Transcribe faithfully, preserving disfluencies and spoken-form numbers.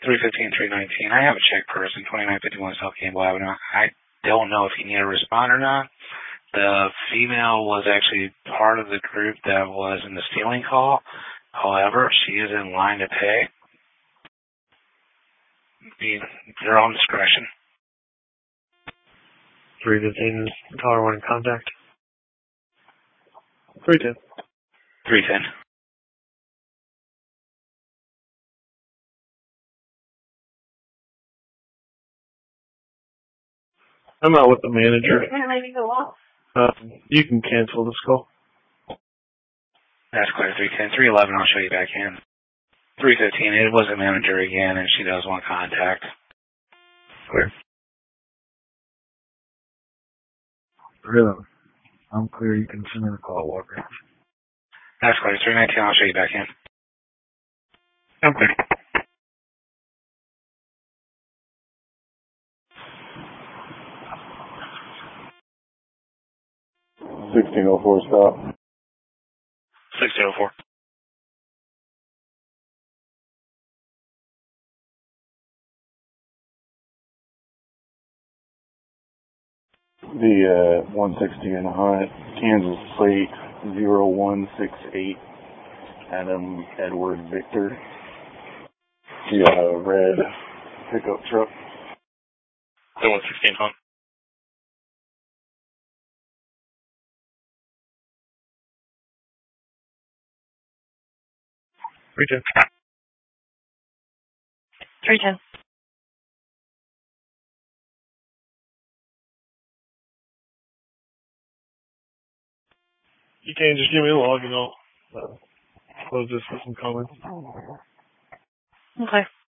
three fifteen, three nineteen. I have a check person, twenty-nine fifty-one South Campbell Avenue. I don't know if you need a respond or not. The female was actually part of the group that was in the stealing call. However, she is in line to pay. Be your own discretion. three fifteen is caller one in contact. three ten. three ten. I'm out with the manager. Um, you can cancel this call. That's clear. three ten. three eleven, I'll show you back in. three fifteen, it was a manager again, and she does want contact. Clear. three eleven. I'm clear. You can send her a call, Walker. That's clear. three nineteen, I'll show you back in. I'm clear. sixteen oh four stop. sixteen oh four. The uh, one sixty in Hunt, Kansas plate zero one six eight, Adam Edward Victor. You got a red pickup truck. The one sixteen Hunt. three ten. three ten. You can just give me a log and I'll uh, close this with some comments. Okay.